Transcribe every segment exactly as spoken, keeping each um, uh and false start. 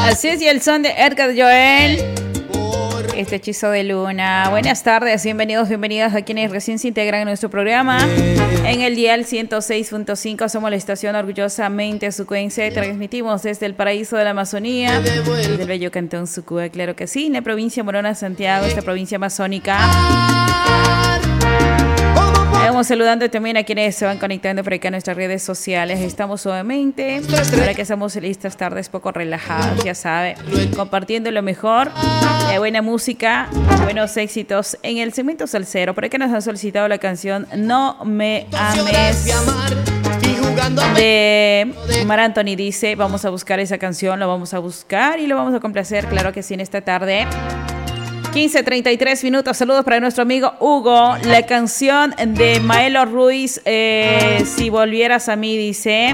Así es, y el son de Edgar Joel. Este hechizo de luna. Buenas tardes, bienvenidos, bienvenidas a quienes recién se integran en nuestro programa. En el dial ciento seis punto cinco somos la estación orgullosamente sucuense. Transmitimos desde el paraíso de la Amazonía, del bello cantón Sucúa, claro que sí, en la provincia Morona, Santiago, esta provincia amazónica. Vamos saludando también a quienes se van conectando por acá a nuestras redes sociales. Estamos suavemente, para que estamos listas tardes poco relajadas, ya sabe, compartiendo lo mejor, eh, buena música, buenos éxitos en el segmento salsero. Por acá nos han solicitado la canción No Me Ames de Mar Anthony. Dice, vamos a buscar esa canción, lo vamos a buscar y lo vamos a complacer, claro que sí, en esta tarde. quince treinta y tres minutos, saludos para nuestro amigo Hugo. La canción de Maelo Ruiz, eh, Si Volvieras a Mí, dice.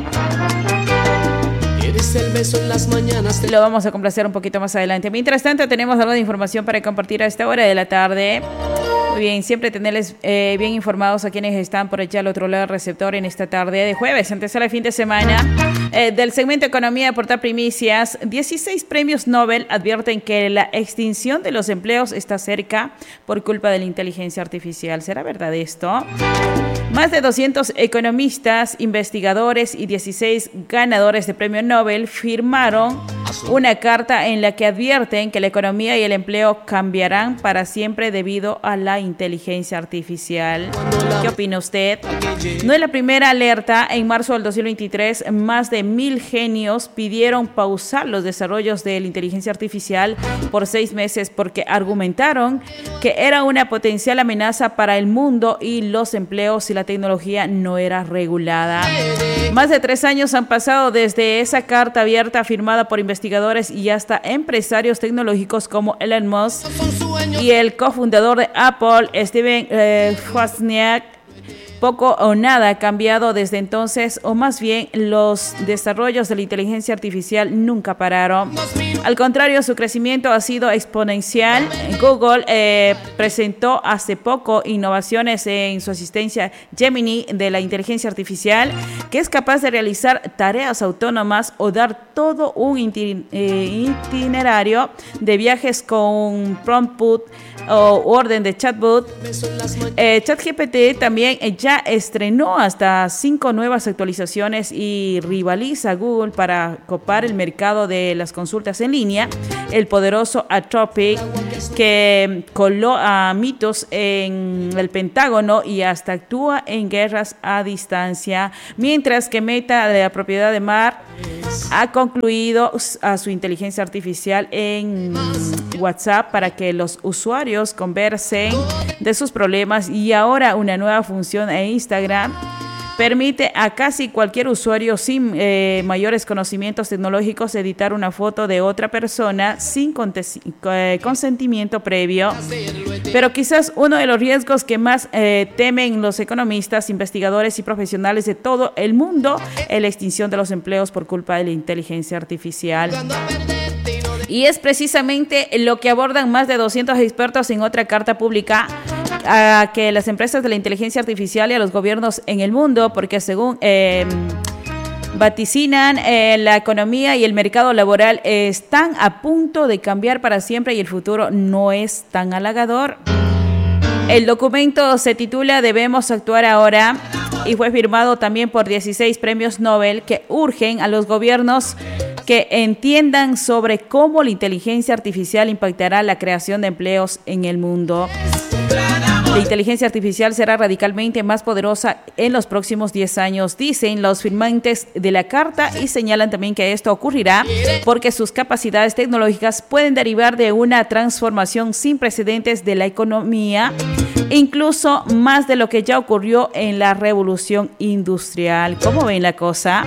El beso en las mañanas. Lo vamos a complacer un poquito más adelante. Mientras tanto, tenemos algo de información para compartir a esta hora de la tarde. Muy bien, siempre tenerles eh, bien informados a quienes están por allá al otro lado del receptor en esta tarde de jueves, antesala de fin de semana. Eh, del segmento Economía de Portal Primicias, dieciséis premios Nobel advierten que la extinción de los empleos está cerca por culpa de la inteligencia artificial. ¿Será verdad esto? Más de doscientos economistas, investigadores y dieciséis ganadores de premio Nobel firmaron una carta en la que advierten que la economía y el empleo cambiarán para siempre debido a la inteligencia artificial. ¿Qué opina usted? No es la primera alerta. En marzo del dos mil veintitrés, más de mil genios pidieron pausar los desarrollos de la inteligencia artificial por seis meses porque argumentaron que era una potencial amenaza para el mundo y los empleos si la tecnología no era regulada. Más de tres años han pasado desde esa carta abierta firmada por investigadores y hasta empresarios tecnológicos como Elon Musk y el cofundador de Apple, Steven eh, Wozniak. Poco o nada ha cambiado desde entonces, o más bien los desarrollos de la inteligencia artificial nunca pararon. Al contrario, su crecimiento ha sido exponencial. Google eh, presentó hace poco innovaciones en su asistencia Gemini de la inteligencia artificial, que es capaz de realizar tareas autónomas o dar todo un itinerario de viajes con prompt o orden de chatbot. Eh, ChatGPT también eh, ya estrenó hasta cinco nuevas actualizaciones y rivaliza a Google para copar el mercado de las consultas en línea. El poderoso Anthropic, que coló a mitos en el Pentágono y hasta actúa en guerras a distancia, mientras que Meta, de la propiedad de Mar, ha concluido a su inteligencia artificial en WhatsApp para que los usuarios conversen de sus problemas, y ahora una nueva función en Instagram permite a casi cualquier usuario sin eh, mayores conocimientos tecnológicos editar una foto de otra persona sin eh, consentimiento previo. Pero quizás uno de los riesgos que más eh, temen los economistas, investigadores y profesionales de todo el mundo es la extinción de los empleos por culpa de la inteligencia artificial. Y es precisamente lo que abordan más de doscientos expertos en otra carta pública a que las empresas de la inteligencia artificial y a los gobiernos en el mundo, porque según eh, vaticinan, eh, la economía y el mercado laboral están a punto de cambiar para siempre y el futuro no es tan halagador. El documento se titula Debemos actuar ahora y fue firmado también por dieciséis premios Nobel que urgen a los gobiernos que entiendan sobre cómo la inteligencia artificial impactará la creación de empleos en el mundo. La inteligencia artificial será radicalmente más poderosa en los próximos diez años, dicen los firmantes de la carta, y señalan también que esto ocurrirá porque sus capacidades tecnológicas pueden derivar de una transformación sin precedentes de la economía, incluso más de lo que ya ocurrió en la revolución industrial. ¿Cómo ven la cosa?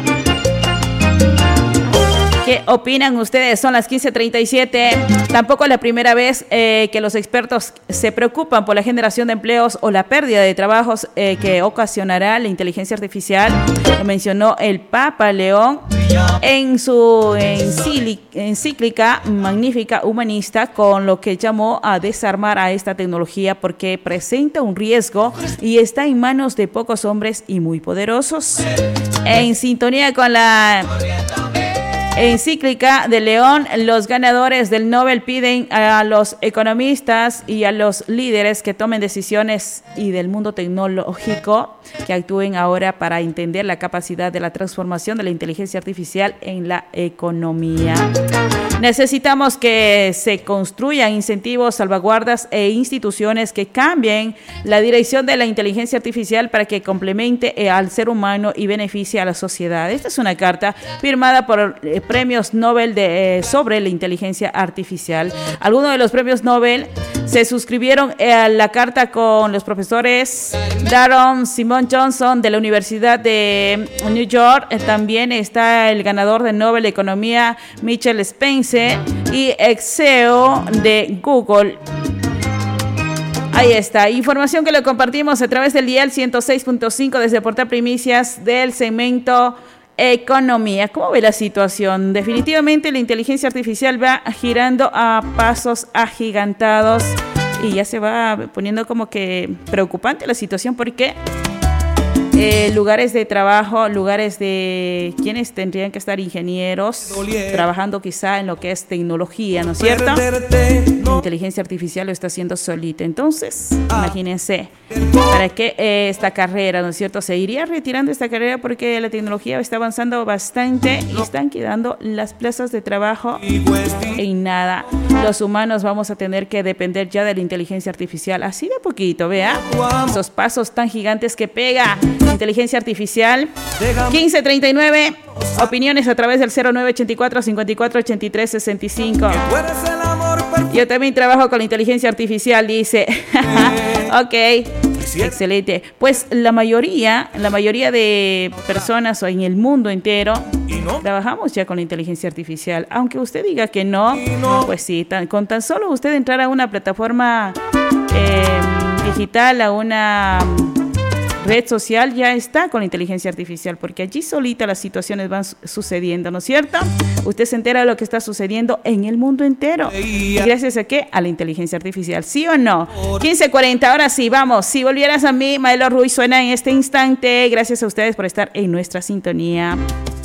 ¿Qué opinan ustedes? Son las quince treinta y siete. Tampoco es la primera vez eh, que los expertos se preocupan por la generación de empleos o la pérdida de trabajos eh, que ocasionará la inteligencia artificial. Lo mencionó el Papa León en su encíclica Magnífica Humanista, con lo que llamó a desarmar a esta tecnología porque presenta un riesgo y está en manos de pocos hombres y muy poderosos. En sintonía con la Encíclica de León, los ganadores del Nobel piden a los economistas y a los líderes que tomen decisiones y del mundo tecnológico que actúen ahora para entender la capacidad de la transformación de la inteligencia artificial en la economía. Necesitamos que se construyan incentivos, salvaguardas e instituciones que cambien la dirección de la inteligencia artificial para que complemente al ser humano y beneficie a la sociedad. Esta es una carta firmada por eh, premios Nobel de, eh, sobre la inteligencia artificial. Algunos de los premios Nobel se suscribieron a la carta con los profesores Daron Simon Johnson de la Universidad de New York. Eh, también está el ganador del Nobel de Economía, Michael Spence, y ex C E O de Google. Ahí está, información que le compartimos a través del dial ciento seis punto cinco desde Portal Primicias del segmento Economía. ¿Cómo ve la situación? Definitivamente la inteligencia artificial va girando a pasos agigantados y ya se va poniendo como que preocupante la situación porque Eh, lugares de trabajo, lugares de quienes tendrían que estar ingenieros trabajando quizá en lo que es tecnología, ¿no es cierto? La inteligencia artificial lo está haciendo solita. Entonces, imagínense, ¿para qué eh, esta carrera, ¿no es cierto? Se iría retirando esta carrera porque la tecnología está avanzando bastante y están quedando las plazas de trabajo en nada. Los humanos vamos a tener que depender ya de la inteligencia artificial, así de poquito, vea, esos pasos tan gigantes que pega inteligencia artificial. quince treinta y nueve, opiniones a través del cero nueve ochenta y cuatro cincuenta y cuatro ochenta y tres sesenta y cinco. Yo también trabajo con la inteligencia artificial, dice. Ok, excelente. Pues la mayoría, la mayoría de personas en el mundo entero trabajamos ya con la inteligencia artificial. Aunque usted diga que no, pues sí, tan, con tan solo usted entrar a una plataforma eh, digital, a una red social, ya está con la inteligencia artificial, porque allí solita las situaciones van sucediendo, ¿no es cierto? Usted se entera de lo que está sucediendo en el mundo entero. ¿Y gracias a qué? A la inteligencia artificial, ¿sí o no? quince cuarenta, ahora sí, vamos. Si volvieras a mí, Maelo Ruiz suena en este instante. Gracias a ustedes por estar en nuestra sintonía.